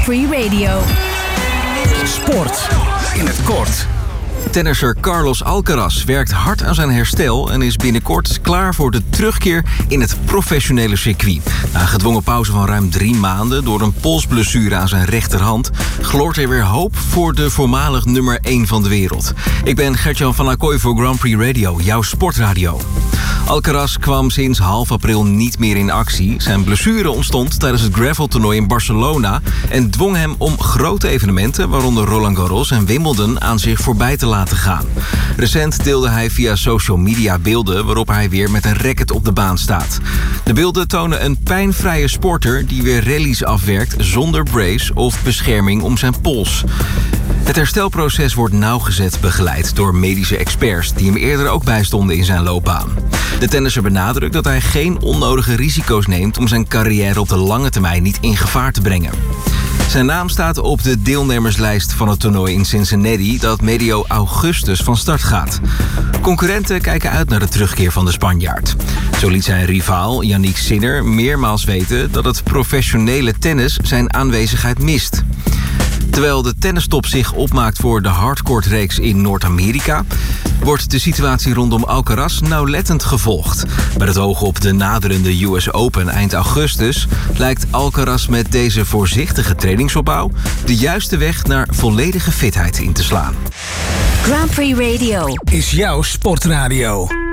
Prix Radio. Sport in het kort. Tennisser Carlos Alcaraz werkt hard aan zijn herstel en is binnenkort klaar voor de terugkeer in het professionele circuit. Na een gedwongen pauze van ruim 3 maanden door een polsblessure aan zijn rechterhand gloort er weer hoop voor de voormalig nummer 1 van de wereld. Ik ben Gert-Jan van Acquoy voor Grand Prix Radio, jouw sportradio. Alcaraz kwam sinds half april niet meer in actie. Zijn blessure ontstond tijdens het graveltoernooi in Barcelona en dwong hem om grote evenementen, waaronder Roland Garros en Wimbledon, aan zich voorbij te laten gaan. Recent deelde hij via social media beelden waarop hij weer met een racket op de baan staat. De beelden tonen een pijnvrije sporter die weer rallies afwerkt zonder brace of bescherming om zijn pols. Het herstelproces wordt nauwgezet begeleid door medische experts die hem eerder ook bijstonden in zijn loopbaan. De tennisser benadrukt dat hij geen onnodige risico's neemt om zijn carrière op de lange termijn niet in gevaar te brengen. Zijn naam staat op de deelnemerslijst van het toernooi in Cincinnati dat medio augustus van start gaat. Concurrenten kijken uit naar de terugkeer van de Spanjaard. Zo liet zijn rivaal Yannick Sinner meermaals weten dat het professionele tennis zijn aanwezigheid mist. Terwijl de tennistop zich opmaakt voor de hardcourt-reeks in Noord-Amerika, wordt de situatie rondom Alcaraz nauwlettend gevolgd. Met het oog op de naderende US Open eind augustus lijkt Alcaraz met deze voorzichtige trainingsopbouw de juiste weg naar volledige fitheid in te slaan. Grand Prix Radio Is jouw sportradio.